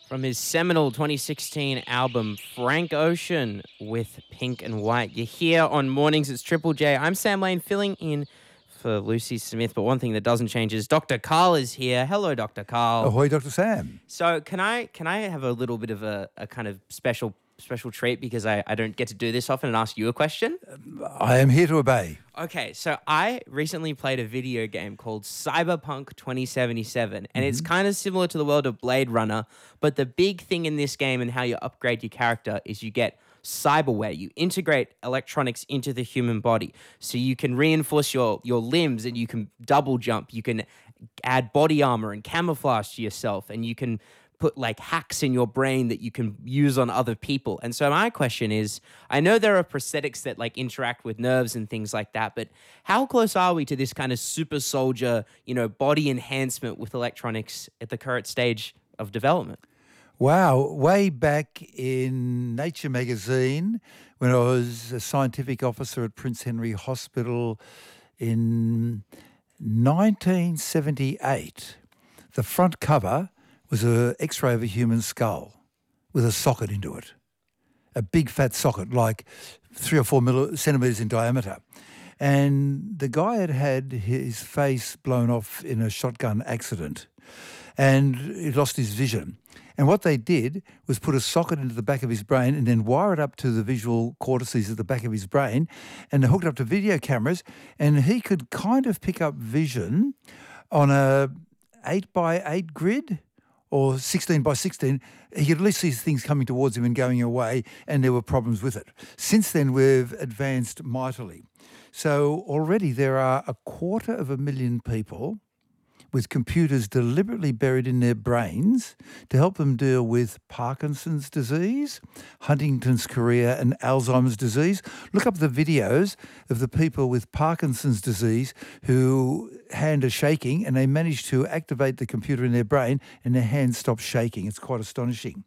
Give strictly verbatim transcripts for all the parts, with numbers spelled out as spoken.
From his seminal twenty sixteen album, Frank Ocean with Pink and White. You're here on Mornings, it's Triple J. I'm Sam Lane, filling in for Lucy Smith, but one thing that doesn't change is Doctor Carl is here. Hello, Doctor Carl. Ahoy, Doctor Sam. So can I can I have a little bit of a, a kind of special special treat because I, I don't get to do this often and ask you a question? I am here to obey. Okay, so I recently played a video game called Cyberpunk twenty seventy-seven, and mm-hmm. it's kind of similar to the world of Blade Runner, but the big thing in this game and how you upgrade your character is you get cyberware. You integrate electronics into the human body, so you can reinforce your, your limbs, and you can double jump, you can add body armor and camouflage to yourself, and you can put like hacks in your brain that you can use on other people. And so my question is, I know there are prosthetics that like interact with nerves and things like that, but how close are we to this kind of super soldier, you know, body enhancement with electronics at the current stage of development? Wow, way back in Nature magazine, when I was a scientific officer at Prince Henry Hospital in nineteen seventy-eight, the front cover was an X-ray of a human skull with a socket into it. A big fat socket, like three or four milli- centimetres in diameter. And the guy had had his face blown off in a shotgun accident, and he lost his vision. And what they did was put a socket into the back of his brain and then wire it up to the visual cortices at the back of his brain, and they hooked it up to video cameras, and he could kind of pick up vision on a eight by eight grid, or sixteen by sixteen, he could at least see things coming towards him and going away, and there were problems with it. Since then, we've advanced mightily. So already there are a quarter of a million people with computers deliberately buried in their brains to help them deal with Parkinson's disease, Huntington's chorea, and Alzheimer's disease. Look up the videos of the people with Parkinson's disease who hand are shaking, and they manage to activate the computer in their brain and their hands stop shaking. It's quite astonishing.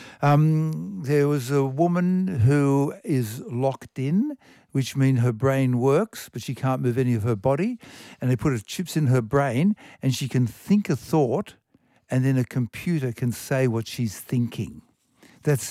Um, there was a woman who is locked in, which means her brain works, but she can't move any of her body. And they put a chips in her brain, and she can think a thought, and then a computer can say what she's thinking. That's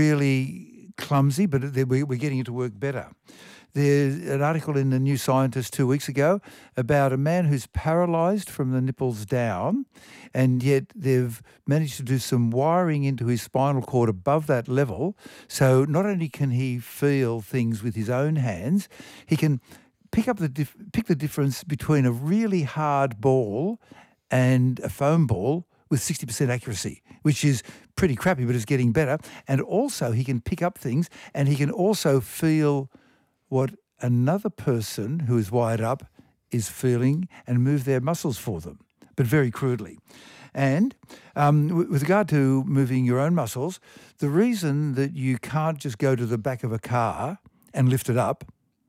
really clumsy, but we're getting it to work better. There's an article in the New Scientist two weeks ago about a man who's paralysed from the nipples down, and yet they've managed to do some wiring into his spinal cord above that level. So not only can he feel things with his own hands, he can pick up the dif- pick the difference between a really hard ball and a foam ball with sixty percent accuracy, which is pretty crappy, but it's getting better. And also he can pick up things, and he can also feel what another person who is wired up is feeling and move their muscles for them, but very crudely. And um, with regard to moving your own muscles, the reason that you can't just go to the back of a car and lift it up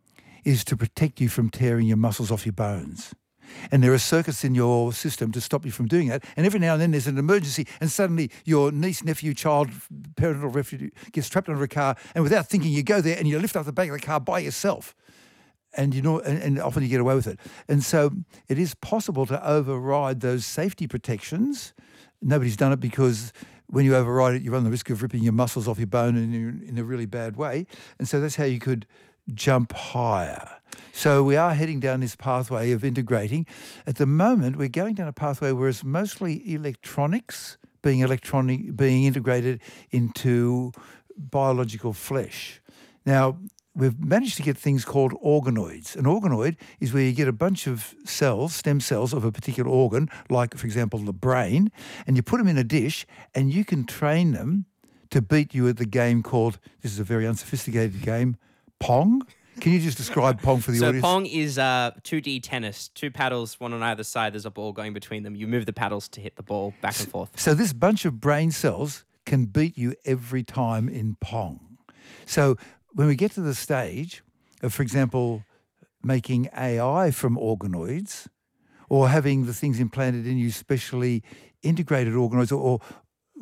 is to protect you from tearing your muscles off your bones. And there are circuits in your system to stop you from doing that. And every now and then there's an emergency, and suddenly your niece, nephew, child, parental refuge gets trapped under a car, and without thinking you go there and you lift up the back of the car by yourself. And you know, and, and often you get away with it. And so it is possible to override those safety protections. Nobody's done it because when you override it, you run the risk of ripping your muscles off your bone in, in a really bad way. And so that's how you could jump higher. So we are heading down this pathway of integrating. At the moment, we're going down a pathway where it's mostly electronics being electronic being integrated into biological flesh. Now, we've managed to get things called organoids. An organoid is where you get a bunch of cells, stem cells of a particular organ, like, for example, the brain, and you put them in a dish, and you can train them to beat you at the game called, this is a very unsophisticated game, Pong. Can you just describe Pong for the so audience? So Pong is uh, two D tennis, two paddles, one on either side. There's a ball going between them. You move the paddles to hit the ball back and forth. So this bunch of brain cells can beat you every time in Pong. So when we get to the stage of, for example, making A I from organoids, or having the things implanted in you, specially integrated organoids, or, or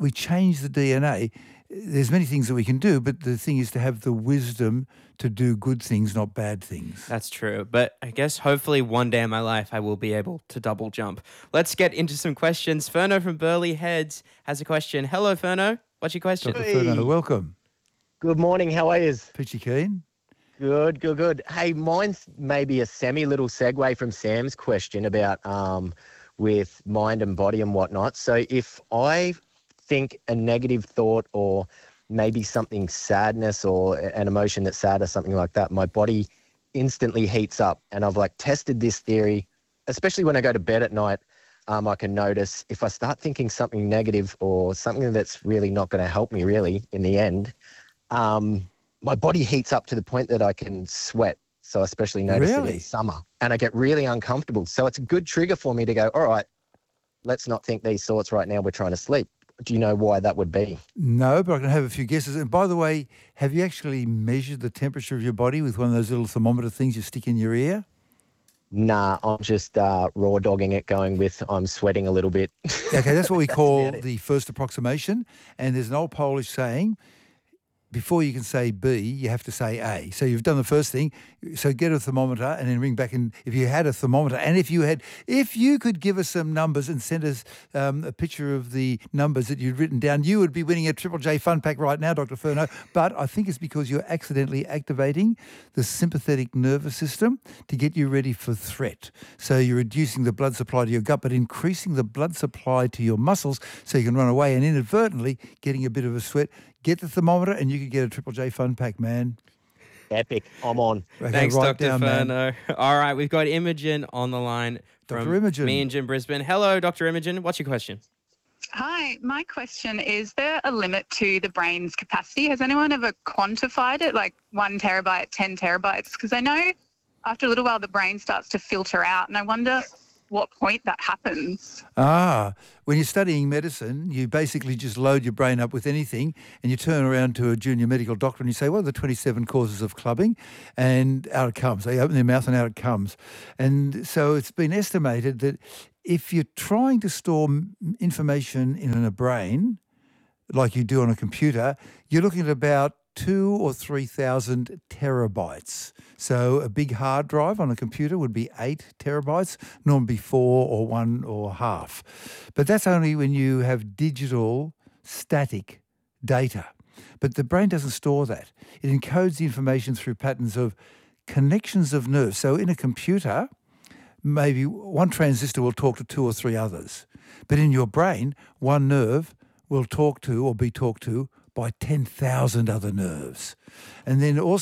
we change the D N A. There's many things that we can do, but the thing is to have the wisdom to do good things, not bad things. That's true. But I guess hopefully one day in my life I will be able to double jump. Let's get into some questions. Ferno from Burleigh Heads has a question. Hello, Ferno. What's your question? Doctor Ferno, welcome. Good morning. How are you? Peachy keen. Good, good, good. Hey, mine's maybe a semi-little segue from Sam's question about um, with mind and body and whatnot. So if I think a negative thought or maybe something sadness or an emotion that's sad or something like that, my body instantly heats up. And I've like tested this theory, especially when I go to bed at night. Um, I can notice if I start thinking something negative or something that's really not going to help me really in the end, um, my body heats up to the point that I can sweat. So I especially notice Really? it in summer and I get really uncomfortable. So it's a good trigger for me to go, all right, let's not think these thoughts right now. We're trying to sleep. Do you know why that would be? No, but I can have a few guesses. And by the way, have you actually measured the temperature of your body with one of those little thermometer things you stick in your ear? Nah, I'm just uh, raw dogging it, going with I'm sweating a little bit. Okay, that's what we That's call about it. the first approximation. And there's an old Polish saying, before you can say B, you have to say A. So you've done the first thing. So get a thermometer and then ring back. And if you had a thermometer, and if you had, if you could give us some numbers and send us um, a picture of the numbers that you'd written down, you would be winning a Triple J Fun Pack right now, Doctor Ferno. But I think it's because you're accidentally activating the sympathetic nervous system to get you ready for threat. So you're reducing the blood supply to your gut, but increasing the blood supply to your muscles so you can run away and inadvertently getting a bit of a sweat. Get the thermometer and you could get a Triple J Fun Pack, man. Epic. I'm on. Okay, Thanks, write Doctor down, man. Ferno. All right, we've got Imogen on the line from Doctor Imogen. me and Jim Brisbane. Hello, Doctor Imogen. What's your question? Hi, my question is there a limit to the brain's capacity? Has anyone ever quantified it, like one terabyte, ten terabytes? Because I know after a little while the brain starts to filter out, and I wonder what point that happens. Ah, when you're studying medicine, you basically just load your brain up with anything and you turn around to a junior medical doctor and you say, what are the twenty-seven causes of clubbing? And out it comes. They open their mouth and out it comes. And so it's been estimated that if you're trying to store m- information in a brain, like you do on a computer, you're looking at about two or three thousand terabytes. So a big hard drive on a computer would be eight terabytes, normally four or one or half. But that's only when you have digital static data. But the brain doesn't store that. It encodes the information through patterns of connections of nerves. So in a computer, maybe one transistor will talk to two or three others. But in your brain, one nerve will talk to or be talked to by ten thousand other nerves. And then also